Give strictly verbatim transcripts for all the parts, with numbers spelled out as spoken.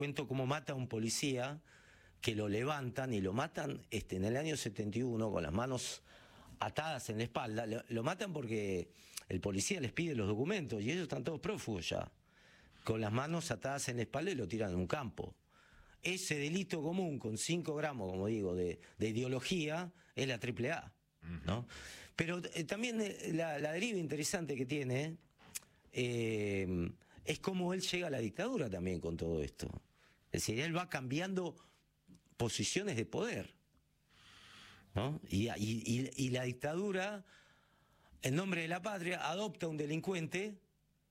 Cuento cómo mata a un policía, que lo levantan y lo matan este, en el año setenta y uno con las manos atadas en la espalda. Lo, lo matan porque el policía les pide los documentos y ellos están todos prófugos ya. Con las manos atadas en la espalda y lo tiran en un campo. Ese delito común con cinco gramos, como digo, de, de ideología es la triple A, ¿no? Pero eh, también eh, la, la deriva interesante que tiene eh, es cómo él llega a la dictadura también con todo esto. Es decir, él va cambiando posiciones de poder, ¿no? Y, y, y, y la dictadura, en nombre de la patria, adopta a un delincuente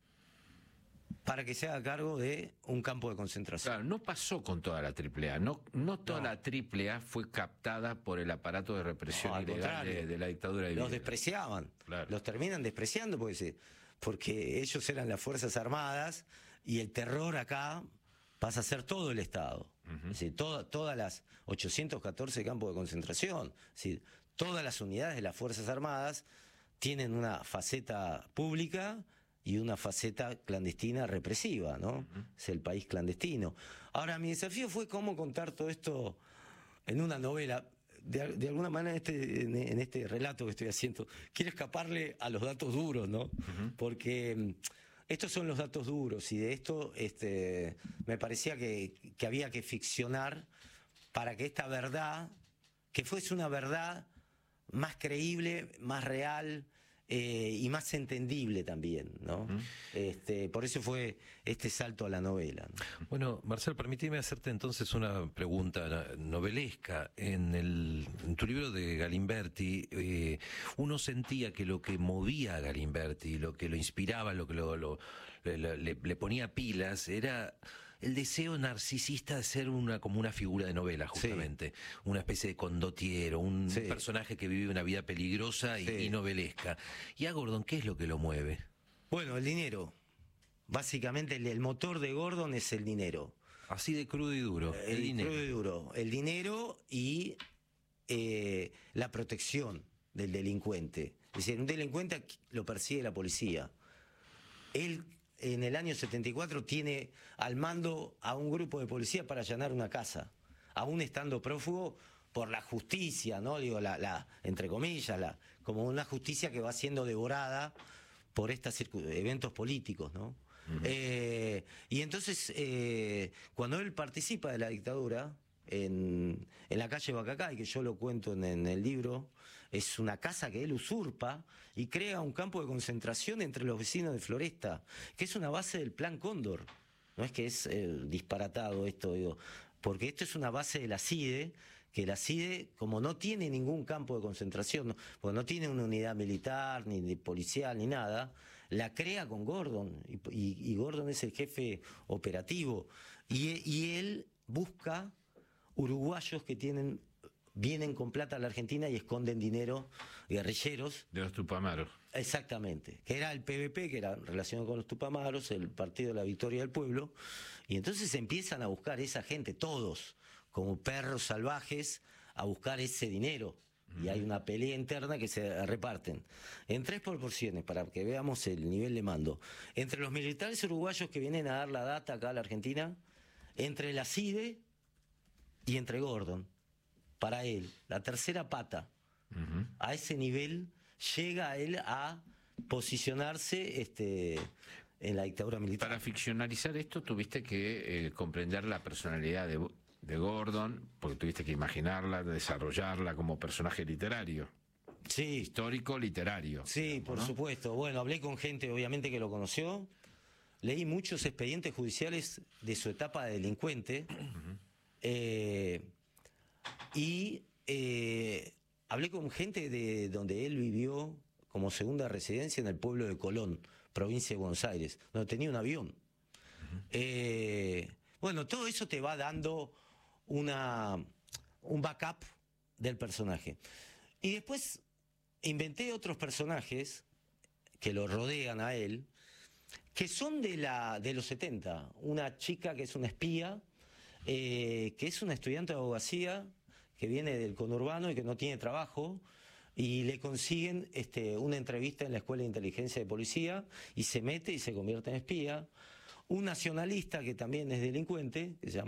para que se haga cargo de un campo de concentración. Claro, no pasó con toda la triple A, no, no toda no. la triple A fue captada por el aparato de represión no, ilegal de, de la dictadura de Videla. Los despreciaban, claro. los terminan despreciando porque, se, porque ellos eran las Fuerzas Armadas y el terror acá pasa a ser todo el Estado. Uh-huh. Es decir, toda, todas las ochocientos catorce campos de concentración, es decir, todas las unidades de las Fuerzas Armadas tienen una faceta pública y una faceta clandestina represiva, ¿no? Uh-huh. Es el país clandestino. Ahora, mi desafío fue cómo contar todo esto en una novela. De, de alguna manera, este, en, en este relato que estoy haciendo, quiero escaparle a los datos duros, ¿no? Uh-huh. Porque estos son los datos duros y de esto este, me parecía que, que había que ficcionar para que esta verdad, que fuese una verdad más creíble, más real eh, y más entendible también, ¿no? Uh-huh. este, por eso fue este salto a la novela, ¿no? Bueno, Marcel, permíteme hacerte entonces una pregunta novelesca. En, el, en tu libro de Galimberti, eh, uno sentía que lo que movía a Galimberti, lo que lo inspiraba, lo que lo, lo, le, le, le ponía pilas, era el deseo narcisista de ser una como una figura de novela, justamente. Sí. Una especie de condottiero, un sí. personaje que vive una vida peligrosa y, sí. y novelesca. ¿Y a Gordon qué es lo que lo mueve? Bueno, el dinero. Básicamente el, el motor de Gordon es el dinero. Así de crudo y duro. El, el dinero. Crudo y duro. El dinero y eh, la protección del delincuente. Es decir, un delincuente lo persigue la policía. Él en el año setenta y cuatro tiene al mando a un grupo de policía para allanar una casa, aún estando prófugo por la justicia, ¿no? Digo, la, la entre comillas, la, como una justicia que va siendo devorada por estos eventos políticos, ¿no? Uh-huh. eh, y entonces, eh, cuando él participa de la dictadura, en, en la calle Bacacay, que yo lo cuento en, en el libro, es una casa que él usurpa y crea un campo de concentración entre los vecinos de Floresta, que es una base del Plan Cóndor. No es que es eh, disparatado esto, digo, porque esto es una base de la CIDE, que la CIDE, como no tiene ningún campo de concentración, no, porque no tiene una unidad militar, ni de policial, ni nada, la crea con Gordon, y, y, y Gordon es el jefe operativo, y, y él busca uruguayos que tienen vienen con plata a la Argentina y esconden dinero, guerrilleros. De los Tupamaros. Exactamente, que era el P V P, que era relacionado con los Tupamaros, el Partido de la Victoria del Pueblo, y entonces empiezan a buscar esa gente, todos, como perros salvajes, a buscar ese dinero. Y hay una pelea interna que se reparten en tres proporciones para que veamos el nivel de mando. Entre los militares uruguayos que vienen a dar la data acá a la Argentina, entre la CIDE y entre Gordon, para él, la tercera pata. Uh-huh. A ese nivel llega él a posicionarse este, en la dictadura militar. Para ficcionalizar esto tuviste que eh, comprender la personalidad de, de Gordon, porque tuviste que imaginarla, desarrollarla como personaje literario. Sí. Histórico, literario. Sí, digamos, por ¿no? supuesto. Bueno, hablé con gente obviamente que lo conoció, leí muchos expedientes judiciales de su etapa de delincuente. Uh-huh. Eh, y eh, hablé con gente de donde él vivió como segunda residencia en el pueblo de Colón, provincia de Buenos Aires, donde tenía un avión. Uh-huh. eh, bueno, todo eso te va dando una un backup del personaje. Y después inventé otros personajes que lo rodean a él, que son de la de los setenta. Una chica que es una espía, Eh, que es una estudiante de abogacía que viene del conurbano y que no tiene trabajo, y le consiguen este, una entrevista en la Escuela de Inteligencia de Policía y se mete y se convierte en espía. un nacionalista que también es delincuente, que se llama